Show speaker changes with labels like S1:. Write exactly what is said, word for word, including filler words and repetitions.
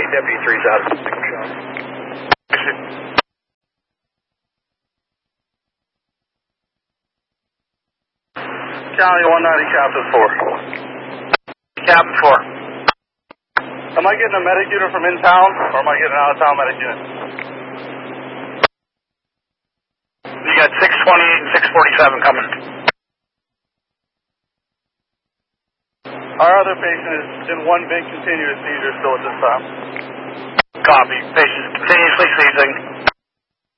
S1: Deputy three's out of the shop.
S2: County one ninety, Captain four.
S1: Captain four.
S2: Am I getting a medic unit from in town, or am I getting an out-of-town medic unit?
S1: You got six twenty-eight and six forty-seven coming.
S2: Our other patient is in one big continuous seizure still at this time.
S1: Copy. Patient continuously seizing.